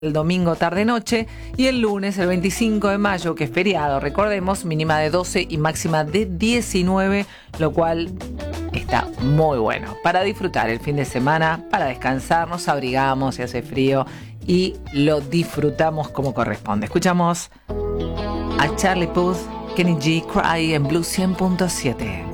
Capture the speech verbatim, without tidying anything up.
el domingo tarde-noche y el lunes, el veinticinco de mayo, que es feriado, recordemos, mínima de doce y máxima de diecinueve, lo cual está muy bueno para disfrutar el fin de semana, para descansar, nos abrigamos si hace frío y lo disfrutamos como corresponde. Escuchamos a Charlie Puth, Kenny G, Cry en Blue cien punto siete.